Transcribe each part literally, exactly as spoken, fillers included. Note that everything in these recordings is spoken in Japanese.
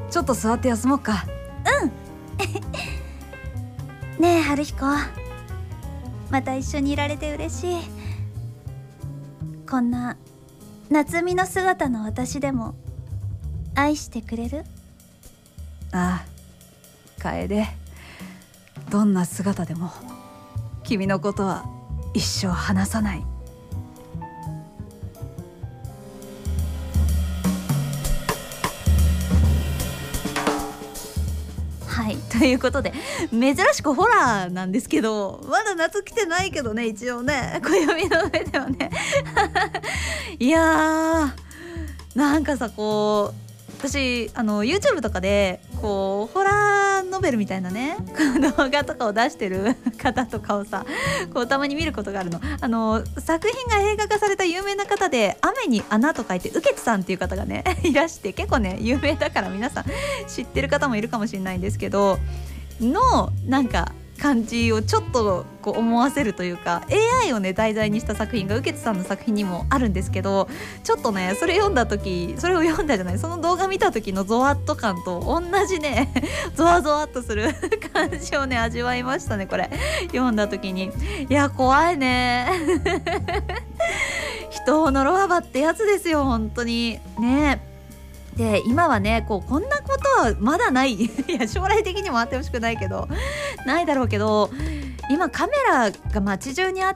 ちょっと座って休もうか。 うんねえ春彦、また一緒にいられて嬉しい。こんな夏美の姿の私でも愛してくれる？ ああ楓、どんな姿でも君のことは一生離さない。 はい、ということで珍しくホラーなんですけど、まだ夏来てないけどね、一応ね暦の上ではねいやーなんかさ、こう私あの YouTube とかでこうホラーノベルみたいなね動画とかを出してる方とかをさ、こうたまに見ることがあるの。あの作品が映画化された有名な方で、雨に穴と書いてウケツさんっていう方がねいらして、結構ね有名だから皆さん知ってる方もいるかもしれないんですけどのなんか感じをちょっとこう思わせるというか、 エーアイ をね題材にした作品がウケツさんの作品にもあるんですけど、ちょっとねそれ読んだ時、それを読んだじゃないその動画見た時のゾワッと感と同じねゾワゾワっとする感じをね味わいましたね、これ読んだ時に。いや怖いね人を呪わばってやつですよ本当にね。で今はねこうこんなことはまだないいや将来的にもあってほしくないけどないだろうけど、今カメラが街中にあって、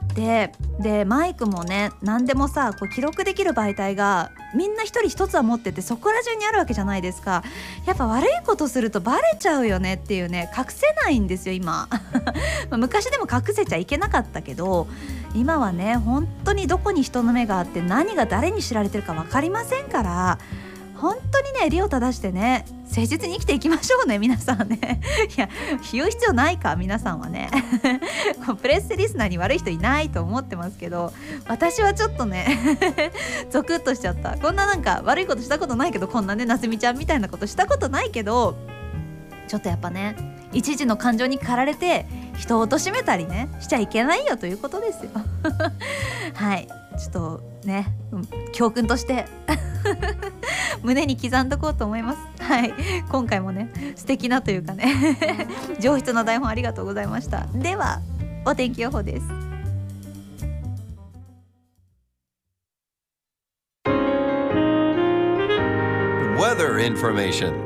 でマイクもね何でもさこう記録できる媒体がみんな一人一つは持ってて、そこら中にあるわけじゃないですか。やっぱ悪いことするとバレちゃうよねっていうね、隠せないんですよ今昔でも隠せちゃいけなかったけど、今はね本当にどこに人の目があって何が誰に知られてるか分かりませんから、本当にね理を正してね誠実に生きていきましょうね皆さんねいや言う必要ないか皆さんはねこうプレスリスナーに悪い人いないと思ってますけど、私はちょっとねゾクッとしちゃった。こんななんか悪いことしたことないけど、こんなねなつみちゃんみたいなことしたことないけど、ちょっとやっぱね一時の感情に駆られて人を貶めたりねしちゃいけないよということですよはい、ちょっとね、うん、教訓として胸に刻んどこうと思います。はい、今回もね素敵なというかね上質な台本ありがとうございました。ではお天気予報です。 Weather information.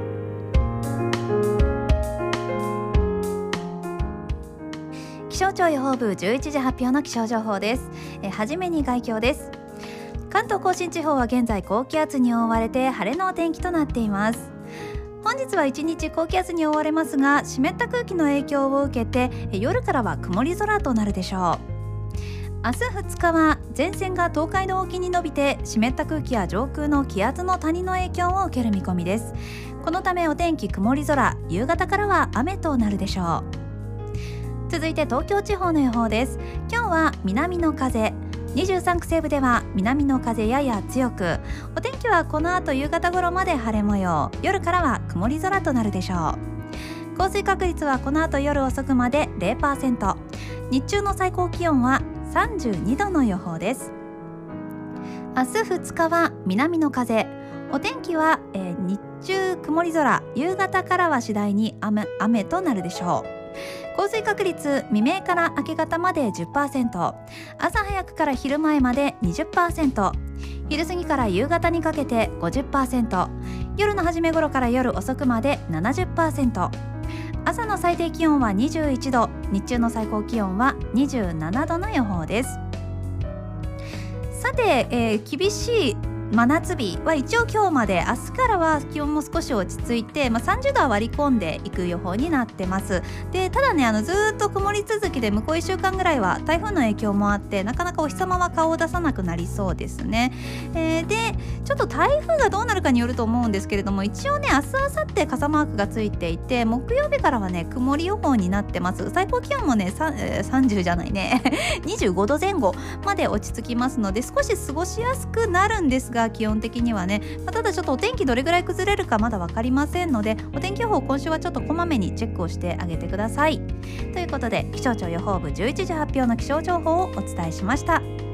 気象庁予報部じゅういちじ発表の気象情報です。えはじめに概況です。関東甲信地方は現在高気圧に覆われて晴れのお天気となっています。本日は一日高気圧に覆われますが、湿った空気の影響を受けて夜からは曇り空となるでしょう。明日ふつかは前線が東海道沖に伸びて、湿った空気や上空の気圧の谷の影響を受ける見込みです。このためお天気曇り空、夕方からは雨となるでしょう。続いて東京地方の予報です。今日は南の風、にじゅうさん区西部では南の風やや強く、お天気はこの後夕方頃まで晴れ模様、夜からは曇り空となるでしょう。降水確率はこの後夜遅くまで ゼロパーセント、 日中の最高気温はさんじゅうにどの予報です。明日ふつかは南の風、お天気は、えー、日中曇り空、夕方からは次第に 雨, 雨となるでしょう。降水確率未明から明け方まで じゅっパーセント、 朝早くから昼前まで にじゅっパーセント、 昼過ぎから夕方にかけて ごじゅっパーセント、 夜の初め頃から夜遅くまで ななじゅっパーセント、 朝の最低気温はにじゅういちど、日中の最高気温はにじゅうななどの予報です。さて、えー、厳しい真夏日は一応今日まで、明日からは気温も少し落ち着いて、まあ、さんじゅうどは割り込んでいく予報になってます。でただね、あのずっと曇り続きで向こういっしゅうかんぐらいは台風の影響もあって、なかなかお日様は顔を出さなくなりそうですね。えー、でちょっと台風がどうなるかによると思うんですけれども、一応ね明日明後日傘マークがついていて、木曜日からはね曇り予報になってます。最高気温もねさ、えー、さんじゅうじゃないねにじゅうごどぜん後まで落ち着きますので、少し過ごしやすくなるんですが、基本的にはね、まあ、ただちょっとお天気どれぐらい崩れるかまだ分かりませんので、お天気予報今週はちょっとこまめにチェックをしてあげてください。ということで気象庁予報部じゅういちじ発表の気象情報をお伝えしました。